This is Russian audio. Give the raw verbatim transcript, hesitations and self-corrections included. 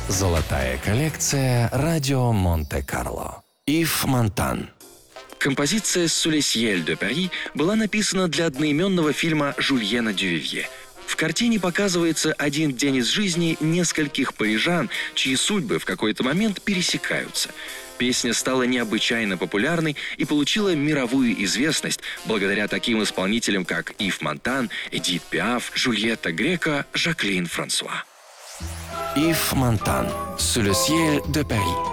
Золотая коллекция «Радио Монте-Карло». Ив Монтан. Композиция «Sous les cieux de Paris» была написана для одноименного фильма Жюльена Дювивье. В картине показывается один день из жизни нескольких парижан, чьи судьбы в какой-то момент пересекаются. Песня стала необычайно популярной и получила мировую известность благодаря таким исполнителям, как Ив Монтан, Эдит Пиаф, Жюльетта Греко, Жаклин Франсуа. Ив Монтан. «Sous le cieux de Paris».